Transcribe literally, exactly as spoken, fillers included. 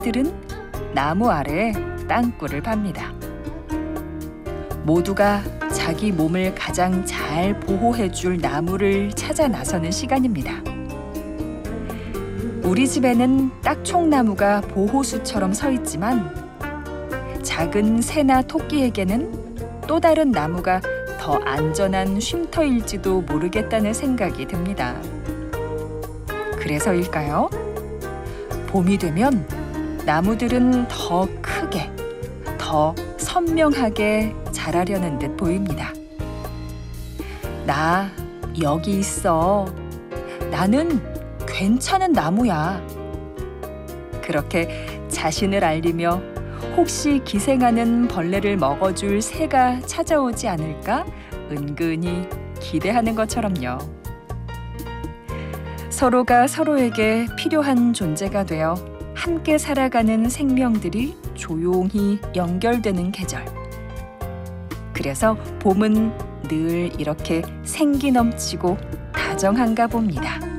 들은 나무 아래에 땅굴을 팝니다. 모두가 자기 몸을 가장 잘 보호해줄 나무를 찾아 나서는 시간입니다. 우리 집에는 딱총나무가 보호수처럼 서 있지만 작은 새나 토끼에게는 또 다른 나무가 더 안전한 쉼터일지도 모르겠다는 생각이 듭니다. 그래서일까요? 봄이 되면 나무들은 더 크게, 더 선명하게 자라려는 듯 보입니다. 나 여기 있어. 나는 괜찮은 나무야. 그렇게 자신을 알리며 혹시 기생하는 벌레를 먹어줄 새가 찾아오지 않을까 은근히 기대하는 것처럼요. 서로가 서로에게 필요한 존재가 되어 함께 살아가는 생명들이 조용히 연결되는 계절. 그래서 봄은 늘 이렇게 생기 넘치고 다정한가 봅니다.